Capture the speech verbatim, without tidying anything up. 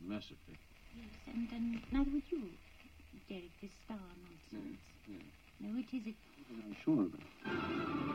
mess of it. Yes, and, and neither would you, Derek, this star nonsense. Yeah, yeah. No, it isn't. I'm sure of it.